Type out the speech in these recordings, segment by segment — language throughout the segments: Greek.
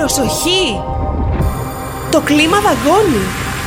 Προσοχή! Το κλίμα δαγκώνει!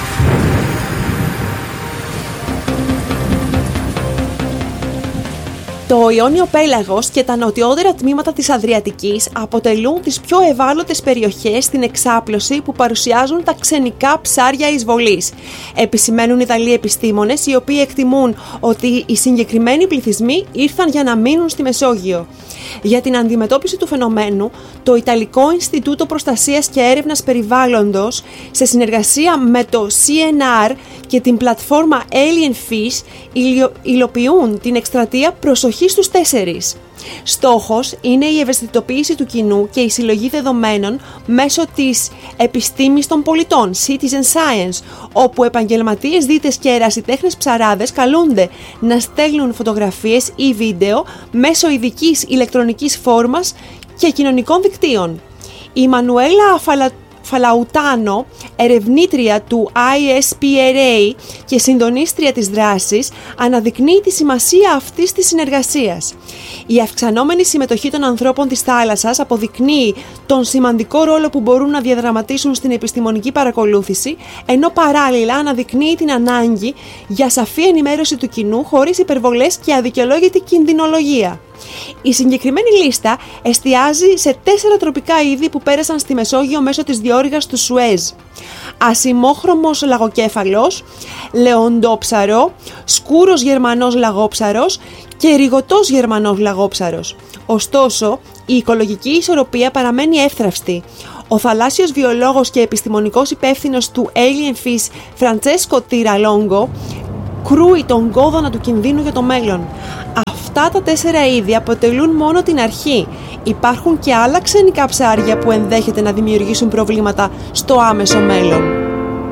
Το Ιόνιο Πέλαγος και τα νοτιότερα τμήματα της Αδριατικής αποτελούν τις πιο ευάλωτες περιοχές στην εξάπλωση που παρουσιάζουν τα ξενικά ψάρια εισβολής. Επισημαίνουν Ιταλοί επιστήμονες, οι οποίοι εκτιμούν ότι οι συγκεκριμένοι πληθυσμοί ήρθαν για να μείνουν στη Μεσόγειο. Για την αντιμετώπιση του φαινομένου, το Ιταλικό Ινστιτούτο Προστασίας και Έρευνας Περιβάλλοντος, σε συνεργασία με το CNR και την πλατφόρμα Alien Fish, υλοποιούν την εκστρατεία «Προσοχή στους 4». Στόχος είναι η ευαισθητοποίηση του κοινού και η συλλογή δεδομένων μέσω της επιστήμης των πολιτών, Citizen Science, όπου επαγγελματίες δίτες και ερασιτέχνες ψαράδες καλούνται να στέλνουν φωτογραφίες ή βίντεο μέσω ειδικής ηλεκτρονικής φόρμας και κοινωνικών δικτύων. Η Μανουέλα Φαλαουτάνο, ερευνήτρια του ISPRA και συντονίστρια της δράσης, αναδεικνύει τη σημασία αυτής της συνεργασίας. Η αυξανόμενη συμμετοχή των ανθρώπων της θάλασσας αποδεικνύει τον σημαντικό ρόλο που μπορούν να διαδραματίσουν στην επιστημονική παρακολούθηση, ενώ παράλληλα αναδεικνύει την ανάγκη για σαφή ενημέρωση του κοινού χωρίς υπερβολές και αδικαιολόγητη κινδυνολογία. Η συγκεκριμένη λίστα εστιάζει σε 4 τροπικά είδη που πέρασαν στη Μεσόγειο μέσω της διόρυγας του Σουέζ: ασημόχρωμος λαγοκέφαλος, λεοντόψαρο, σκούρος γερμανός λαγόψαρος και ριγωτός γερμανός λαγόψαρος. Ωστόσο, η οικολογική ισορροπία παραμένει εύθραυστη. Ο θαλάσσιος βιολόγος και επιστημονικός υπεύθυνος του Alien Fish, Φραντσέσκο Τιραλόγκο, κρούει τον κόδωνα του κινδύνου για το μέλλον. Αυτά τα 4 είδη αποτελούν μόνο την αρχή. Υπάρχουν και άλλα ξενικά ψάρια που ενδέχεται να δημιουργήσουν προβλήματα στο άμεσο μέλλον.